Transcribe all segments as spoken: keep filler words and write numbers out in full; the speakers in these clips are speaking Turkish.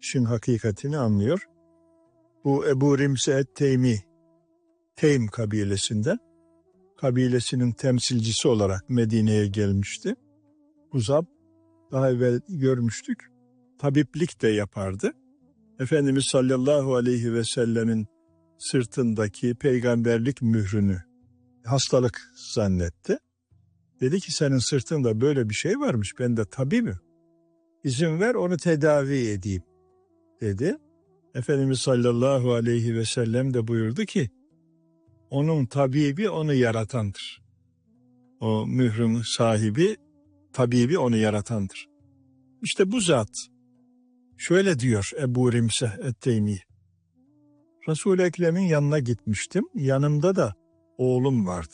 işin hakikatini anlıyor. Bu Ebu Rimse et-Teymi, Teym kabilesinden, kabilesinin temsilcisi olarak Medine'ye gelmişti. Bu zat daha evvel görmüştük, tabiplik de yapardı. Efendimiz sallallahu aleyhi ve sellemin sırtındaki peygamberlik mührünü hastalık zannetti. Dedi ki senin sırtında böyle bir şey varmış, ben de tabibim. İzin ver onu tedavi edeyim dedi. Efendimiz sallallahu aleyhi ve sellem de buyurdu ki onun tabibi onu yaratandır. O mührün sahibi, tabibi onu yaratandır. İşte bu zat şöyle diyor Ebu Rimse et-Teymi. Resul-i Ekrem'in yanına gitmiştim. Yanımda da oğlum vardı.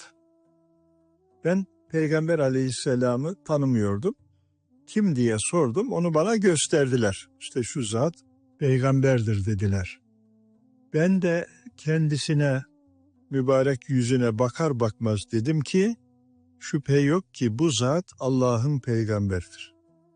Ben Peygamber aleyhisselamı tanımıyordum. Kim diye sordum. Onu bana gösterdiler. İşte şu zat peygamberdir dediler. Ben de kendisine, mübarek yüzüne bakar bakmaz dedim ki şüphe yok ki bu zat Allah'ın peygamberidir.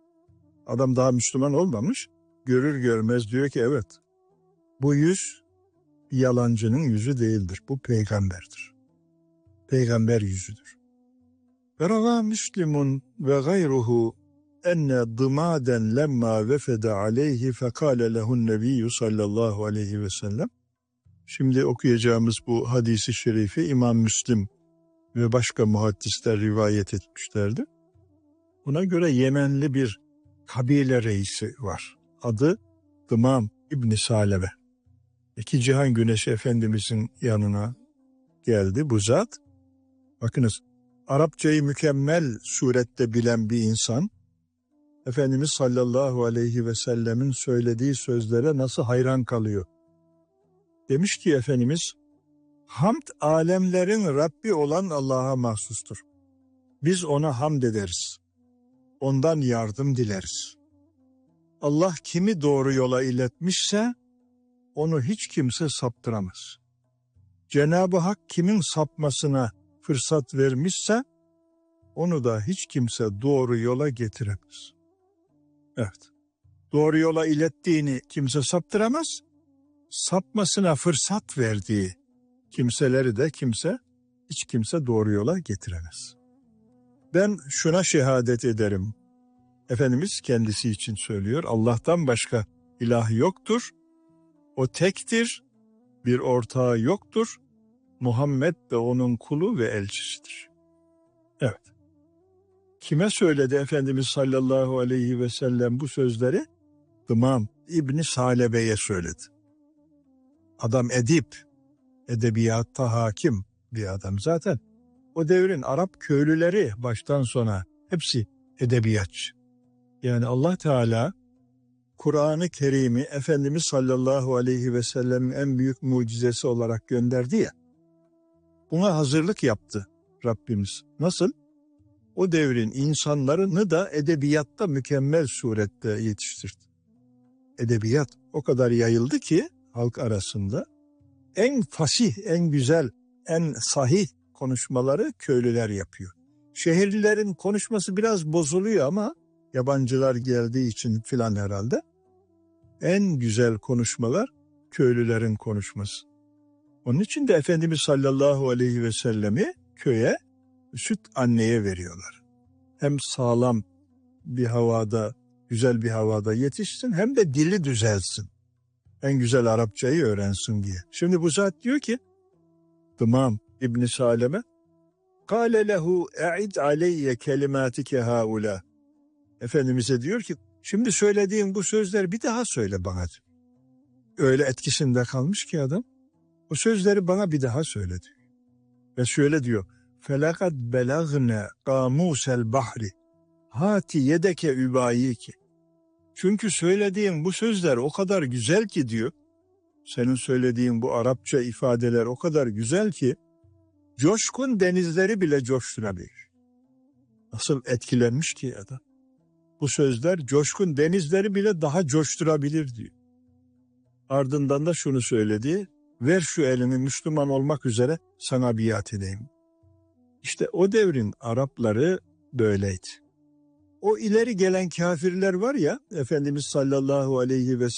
Adam daha Müslüman olmamış. Görür görmez diyor ki evet, bu yüz yalancının yüzü değildir. Bu peygamberdir. Peygamber yüzüdür. Ve rava Müslimun ve gayruhu enne dımaden lemma vefede aleyhi fekale lehun nebiyyü sallallahu aleyhi ve sellem. Şimdi okuyacağımız bu hadisi şerifi İmam Müslim ve başka muhaddisler rivayet etmişlerdi. Buna göre Yemenli bir kabile reisi var. Adı Dımam İbni Salebe. İki cihan güneşi Efendimizin yanına geldi bu zat. Bakınız, Arapçayı mükemmel surette bilen bir insan, Efendimiz sallallahu aleyhi ve sellemin söylediği sözlere nasıl hayran kalıyor. Demiş ki Efendimiz, hamd alemlerin Rabbi olan Allah'a mahsustur. Biz ona hamd ederiz. Ondan yardım dileriz. Allah kimi doğru yola iletmişse onu hiç kimse saptıramaz. Cenab-ı Hak kimin sapmasına fırsat vermişse onu da hiç kimse doğru yola getiremez. Evet. Doğru yola ilettiğini kimse saptıramaz. Sapmasına fırsat verdiği kimseleri de kimse, hiç kimse doğru yola getiremez. Ben şuna şehadet ederim. Efendimiz kendisi için söylüyor. Allah'tan başka ilah yoktur. O tektir. Bir ortağı yoktur. Muhammed de onun kulu ve elçisidir. Evet. Kime söyledi Efendimiz sallallahu aleyhi ve sellem bu sözleri? Dımam İbni Salebe'ye söyledi. Adam edip, edebiyatta hakim bir adam zaten. O devrin Arap köylüleri baştan sona hepsi edebiyatçı. Yani Allah Teala Kur'an-ı Kerim'i Efendimiz sallallahu aleyhi ve sellem'in en büyük mucizesi olarak gönderdi ya. Buna hazırlık yaptı Rabbimiz. Nasıl? O devrin insanlarını da edebiyatta mükemmel surette yetiştirdi. Edebiyat o kadar yayıldı ki halk arasında en fasih, en güzel, en sahih konuşmaları köylüler yapıyor. Şehirlilerin konuşması biraz bozuluyor ama yabancılar geldiği için filan herhalde. En güzel konuşmalar köylülerin konuşması. Onun için de Efendimiz sallallahu aleyhi ve sellemi köye süt anneye veriyorlar. Hem sağlam bir havada, güzel bir havada yetişsin hem de dili düzelsin. En güzel Arapçayı öğrensin diye. Şimdi bu zat diyor ki, Dımam İbni Saleme, Kâle lehu e'id aleyye kelimatike haula. Efendimiz'e diyor ki, şimdi söylediğin bu sözleri bir daha söyle bana. Öyle etkisinde kalmış ki adam, o sözleri bana bir daha söyledi. Ve şöyle diyor, felakad belagne kamusel bahri, hati yedeke übayiki. Çünkü söylediğin bu sözler o kadar güzel ki diyor, senin söylediğin bu Arapça ifadeler o kadar güzel ki, coşkun denizleri bile coşturabilir. Nasıl etkilenmiş ki adam. Bu sözler coşkun denizleri bile daha coşturabilir diyor. Ardından da şunu söyledi, ver şu elimi Müslüman olmak üzere sana biat edeyim. İşte o devrin Arapları böyleydi. O ileri gelen kafirler var ya, Efendimiz sallallahu aleyhi ve